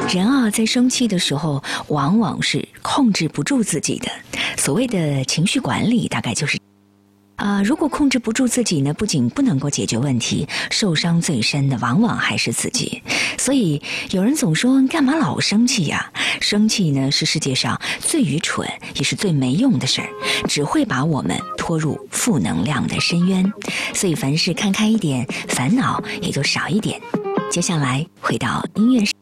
人啊，在生气的时候，往往是控制不住自己的。所谓的情绪管理，大概就是如果控制不住自己呢，不仅不能够解决问题，受伤最深的往往还是自己。所以有人总说，干嘛老生气呀？生气呢，是世界上最愚蠢也是最没用的事儿，只会把我们拖入负能量的深渊。所以凡事看开一点，烦恼也就少一点。接下来回到音乐